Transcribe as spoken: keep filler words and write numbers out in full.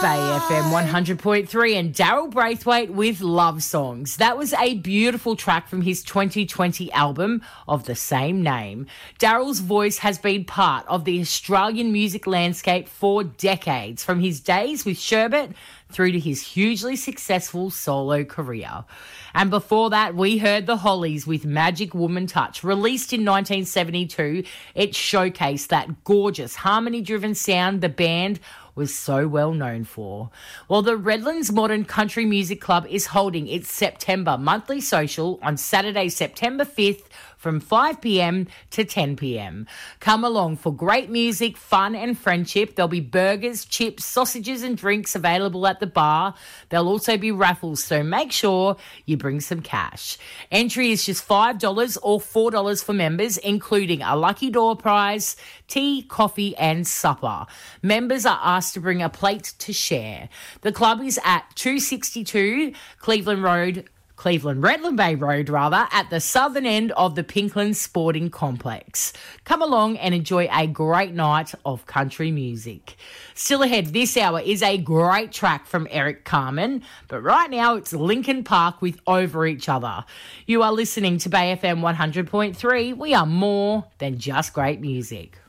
Bay F M one hundred point three and Daryl Braithwaite with Love Songs. That was a beautiful track from his twenty twenty album of the same name. Daryl's voice has been part of the Australian music landscape for decades, from his days with Sherbet through to his hugely successful solo career. And before that, we heard the Hollies with Magic Woman Touch. Released in nineteen seventy-two, it showcased that gorgeous harmony-driven sound the band was so well known for. Well, the Redlands Modern Country Music Club is holding its September monthly social on Saturday, September fifth from five p.m. to ten p.m. Come along for great music, fun and friendship. There'll be burgers, chips, sausages and drinks available at the bar. There'll also be raffles, so make sure you bring some cash. Entry is just five dollars or four dollars for members, including a lucky door prize, tea, coffee and supper. Members are asked to bring a plate to share. The club is at two sixty-two Cleveland Road, Cleveland, Redland Bay Road rather, at the southern end of the Pinkland Sporting Complex. Come along and enjoy a great night of country music. Still ahead this hour is a great track from Eric Carmen, but right now it's Linkin Park with Over Each Other. You are listening to Bay F M one hundred point three. We are more than just great music.